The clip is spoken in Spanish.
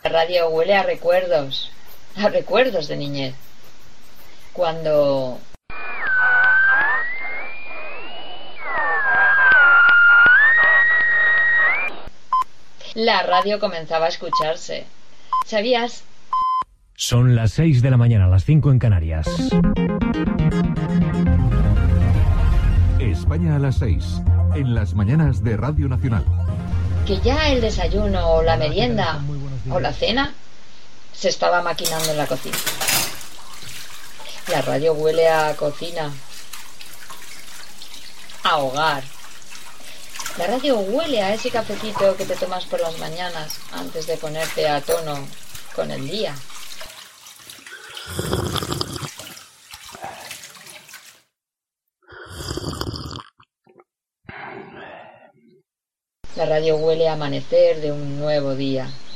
radio huele a recuerdos de niñez. Cuando la radio comenzaba a escucharse. ¿Sabías? Son las 6 de la mañana, las 5 en Canarias. España a las 6, en las mañanas de Radio Nacional. Que ya el desayuno o la merienda o la cena se estaba maquinando en la cocina. La radio huele a cocina, a hogar. La radio huele a ese cafecito que te tomas por las mañanas antes de ponerte a tono con el día. La radio huele a amanecer de un nuevo día.